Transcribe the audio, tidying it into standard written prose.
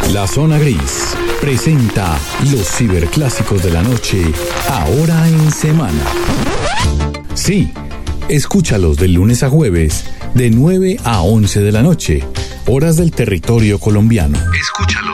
La Zona Gris presenta los ciberclásicos de la noche, ahora en semana. Sí, escúchalos de lunes a jueves, de 9 a 11 de la noche, horas del territorio colombiano. Escúchalos.